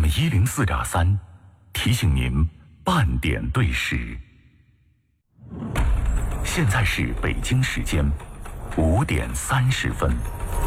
FM 104.3提醒您半点对时。现在是北京时间5点30分。